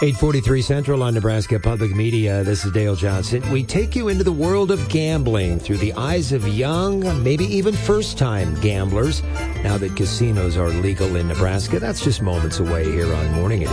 8:43 Central on Nebraska Public Media. This is Dale Johnson. We take you into the world of gambling through the eyes of young, maybe even first-time gamblers. Now that casinos are legal in Nebraska, that's just moments away here on Morning Edition.